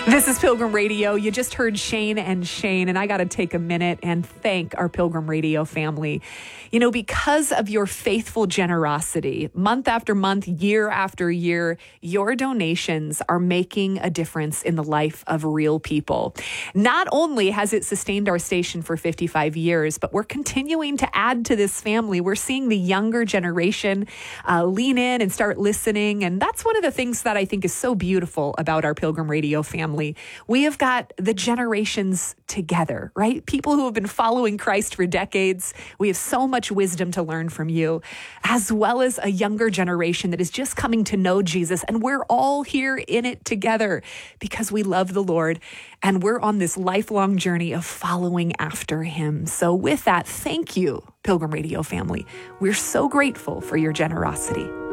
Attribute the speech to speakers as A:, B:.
A: This is Pilgrim Radio. You just heard Shane and Shane, and I got to take a minute and thank our Pilgrim Radio family. You know, because of your faithful generosity, month after month, year after year, your donations are making a difference in the life of real people. Not only has it sustained our station for 55 years, but we're continuing to add to this family. We're seeing the younger generation lean in and start listening, and that's one of the things that I think is so beautiful about our Pilgrim Radio family. We have got the generations together, right? People who have been following Christ for decades. We have so much wisdom to learn from you, as well as a younger generation that is just coming to know Jesus. And we're all here in it together because we love the Lord and we're on this lifelong journey of following after him. So with that, thank you, Pilgrim Radio family. We're so grateful for your generosity.